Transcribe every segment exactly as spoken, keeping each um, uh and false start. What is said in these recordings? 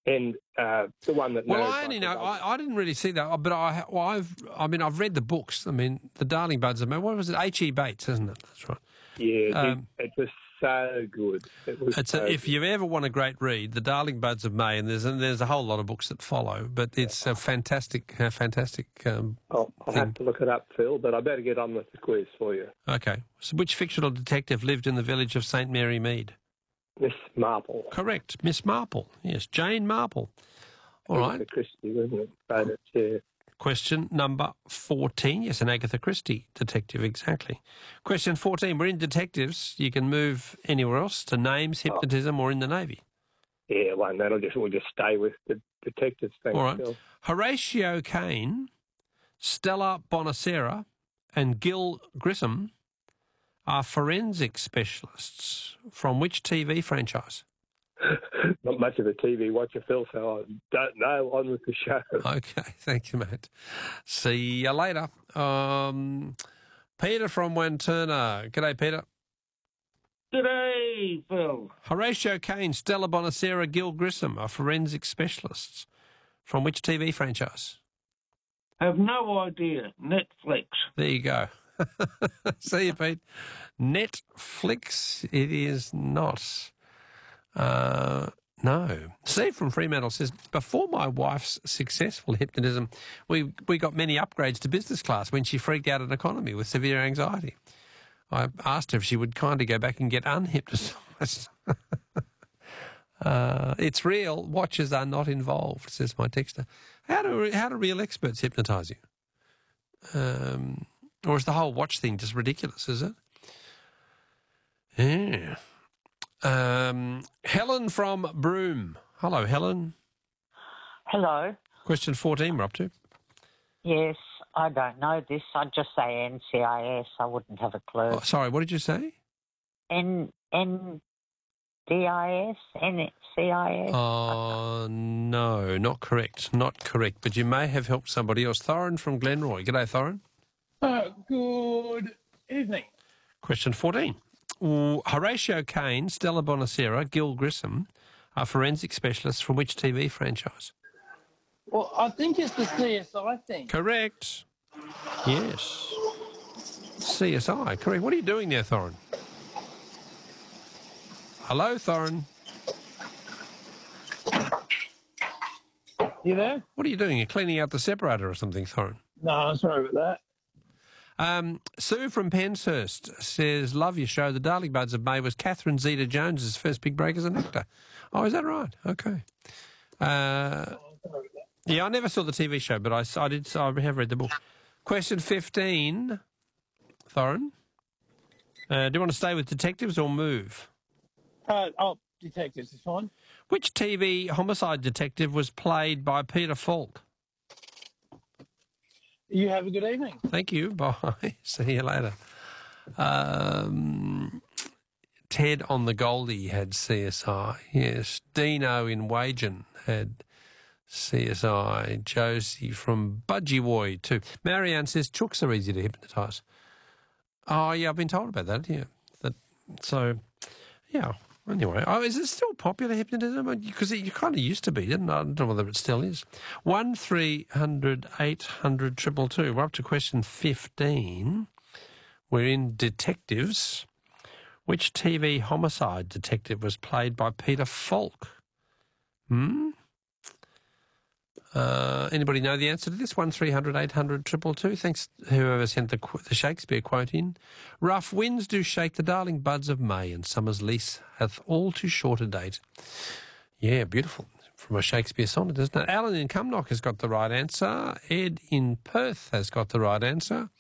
and uh, the one that Well, knows I only Michael know. Bublé. I, I didn't really see that, but I, well, I've. I mean, I've read the books. I mean, the Darling Buds of May. What was it? H. E. Bates, isn't it? That's right. Yeah, Um, it, it was so good. It was It's so a, if good. you ever want a great read, The Darling Buds of May, and there's and there's a whole lot of books that follow, but it's a fantastic, a fantastic. Um, I'll, I'll thing. have to look it up, Phil, but I better get on with the quiz for you. Okay, so which fictional detective lived in the village of Saint Mary Mead? Miss Marple. Correct, Miss Marple. Yes, Jane Marple. All right. Agatha Christie, wasn't it? But it's, yeah. Question number fourteen. Yes, an Agatha Christie detective, exactly. Question fourteen. We're in detectives. You can move anywhere else to names, hypnotism, or in the Navy. Yeah, well, that'll just, we'll just stay with the detectives thing. All right. Phil. Horatio Caine, Stella Bonacera, and Gil Grissom are forensic specialists from which T V franchise? Not much of a T V watcher, Phil, so I don't know. On with the show. Okay, thank you, mate. See you later. Um, Peter from Wanturna. G'day, Peter. G'day, Phil. Horatio Caine, Stella Bonacera, Gil Grissom are forensic specialists from which T V franchise? Have no idea. Netflix. There you go. See you, Pete. Netflix, it is not. Uh, no. Steve from Fremantle says, before my wife's successful hypnotism, we, we got many upgrades to business class when she freaked out in economy with severe anxiety. I asked her if she would kindly go back and get unhypnotised. uh, it's real. Watchers are not involved, says my texter. How do, how do real experts hypnotise you? Um, or is the whole watch thing just ridiculous, is it? Yeah. Um, Helen from Broome. Hello, Helen. Hello. Question fourteen we're up to. Yes, I don't know this. I'd just say N C I S. I wouldn't have a clue. Oh, sorry, what did you say? N N D I S? N C I S? Oh, no, not correct. Not correct. But you may have helped somebody else. Thorin from Glenroy. G'day, Thorin. Uh, good evening. Question fourteen. Ooh, Horatio Caine, Stella Bonacera, Gil Grissom are forensic specialists from which T V franchise? Well, I think it's the C S I thing. Correct. Yes. C S I, correct. What are you doing there, Thorin? Hello, Thorin. You there? What are you doing? You're cleaning out the separator or something, Thorin? No, I'm sorry about that. Um, Sue from Penshurst says, love your show. The Darling Buds of May was Catherine Zeta-Jones's first big break as an actor. Oh, is that right? Okay. Uh, yeah, I never saw the T V show, but I, I did. I have read the book. Question fifteen, Thorin. Uh, do you want to stay with detectives or move? Uh, oh, detectives is fine. Which T V homicide detective was played by Peter Falk? You have a good evening. Thank you. Bye. See you later. Um, Ted on the Goldie had C S I. Yes. Dino in Wagen had C S I. Josie from Budgiewoy too. Marianne says chooks are easy to hypnotise. Oh, yeah, I've been told about that, yeah. That, so, yeah. Anyway, oh, is it still popular, hypnotism? Because it kind of used to be, didn't it? I don't know whether it still is. One three hundred eight hundred triple two. We're up to question fifteen. We're in detectives. Which T V homicide detective was played by Peter Falk? Hmm? Uh, anybody know the answer to this? One three hundred eight hundred triple two. Thanks whoever sent the, the Shakespeare quote in. Rough winds do shake the darling buds of May, and summer's lease hath all too short a date. Yeah, beautiful. From a Shakespeare sonnet, isn't it? Alan in Cumnock has got the right answer. Ed in Perth has got the right answer.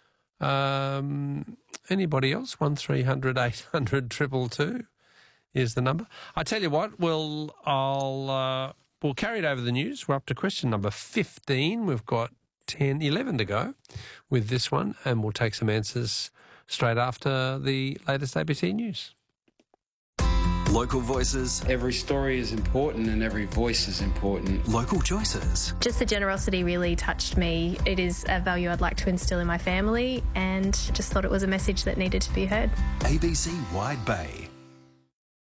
Um, anybody else? One three hundred eight hundred triple two is the number. I tell you what, we'll I'll uh, we'll carry it over the news. We're up to question number fifteen. We've got ten, eleven to go with this one, and we'll take some answers straight after the latest A B C News. Local voices. Every story is important and every voice is important. Local choices. Just the generosity really touched me. It is a value I'd like to instill in my family, and just thought it was a message that needed to be heard. A B C Wide Bay.